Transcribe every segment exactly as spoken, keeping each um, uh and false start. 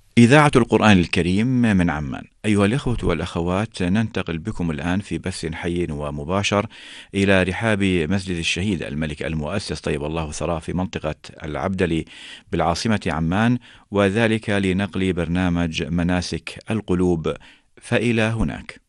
إذاعة القرآن الكريم من عمان. أيها الإخوة والأخوات، ننتقل بكم الآن في بث حي ومباشر إلى رحاب مسجد الشهيد الملك المؤسس طيب الله ثراه في منطقة العبدلي بالعاصمة عمان، وذلك لنقل برنامج مناسك القلوب، فإلى هناك.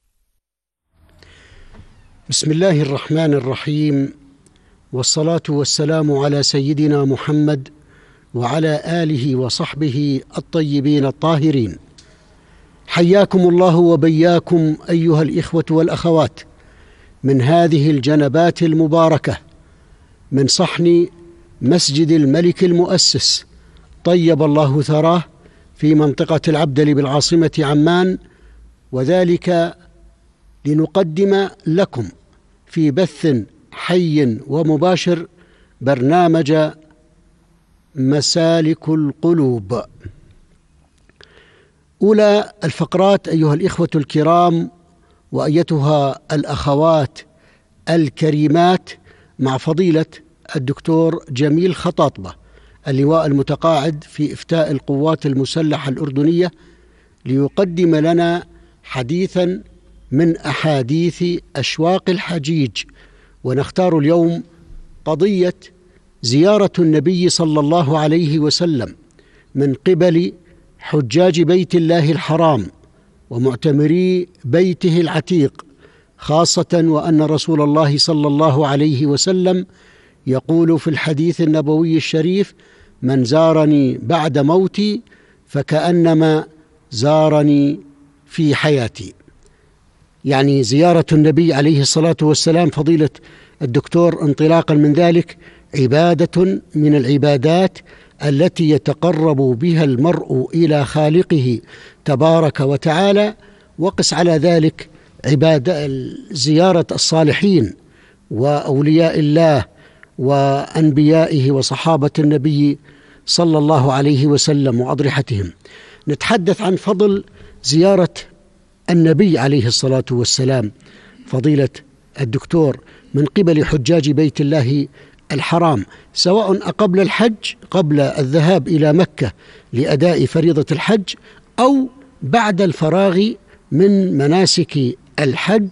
بسم الله الرحمن الرحيم، والصلاة والسلام على سيدنا محمد وعلى آله وصحبه الطيبين الطاهرين. حياكم الله وبياكم أيها الإخوة والأخوات من هذه الجنبات المباركة من صحن مسجد الملك المؤسس طيب الله ثراه في منطقة العبدلي بالعاصمة عمان، وذلك لنقدم لكم في بث حي ومباشر برنامج مسالك القلوب. أولى الفقرات أيها الإخوة الكرام وأيتها الأخوات الكريمات مع فضيلة الدكتور جميل خطاطبة، اللواء المتقاعد في إفتاء القوات المسلحة الأردنية، ليقدم لنا حديثا من أحاديث أشواق الحجيج. ونختار اليوم قضية زيارة النبي صلى الله عليه وسلم من قبل حجاج بيت الله الحرام ومعتمري بيته العتيق، خاصة وأن رسول الله صلى الله عليه وسلم يقول في الحديث النبوي الشريف: من زارني بعد موتي فكأنما زارني في حياتي. يعني زيارة النبي عليه الصلاة والسلام فضيلة الدكتور انطلاقا من ذلك عبادة من العبادات التي يتقرب بها المرء إلى خالقه تبارك وتعالى. وقس على ذلك عبادة زيارة الصالحين وأولياء الله وأنبيائه وصحابة النبي صلى الله عليه وسلم وأضرحتهم. نتحدث عن فضل زيارة النبي عليه الصلاة والسلام فضيلة الدكتور من قبل حجاج بيت الله الحرام، سواء قبل الحج، قبل الذهاب إلى مكة لأداء فريضة الحج، أو بعد الفراغ من مناسك الحج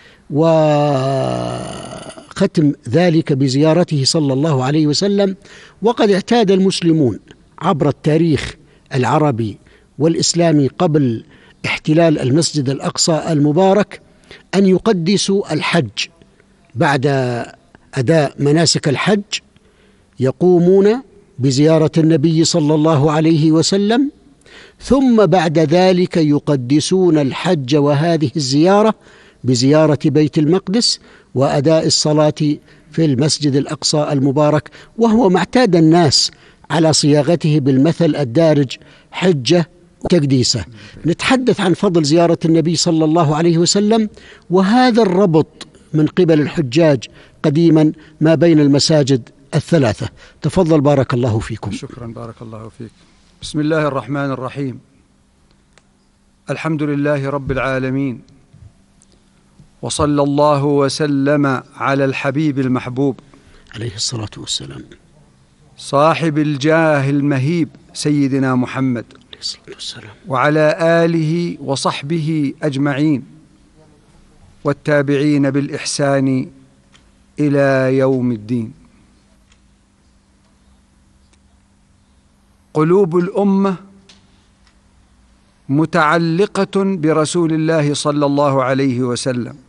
وختم ذلك بزيارته صلى الله عليه وسلم. وقد اعتاد المسلمون عبر التاريخ العربي والإسلامي قبل احتلال المسجد الأقصى المبارك أن يقدسوا الحج. بعد أداء مناسك الحج يقومون بزيارة النبي صلى الله عليه وسلم، ثم بعد ذلك يقدسون الحج وهذه الزيارة بزيارة بيت المقدس وأداء الصلاة في المسجد الأقصى المبارك، وهو ما اعتاد الناس على صياغته بالمثل الدارج: حجة وتقديسة. نتحدث عن فضل زيارة النبي صلى الله عليه وسلم وهذا الربط من قبل الحجاج قديما ما بين المساجد الثلاثة. تفضل بارك الله فيكم. شكرا بارك الله فيك. بسم الله الرحمن الرحيم. الحمد لله رب العالمين، وصلى الله وسلم على الحبيب المحبوب عليه الصلاة والسلام، صاحب الجاه المهيب سيدنا محمد عليه الصلاة والسلام، وعلى آله وصحبه أجمعين والتابعين بالإحسان إلى يوم الدين. قلوب الأمة متعلقة برسول الله صلى الله عليه وسلم،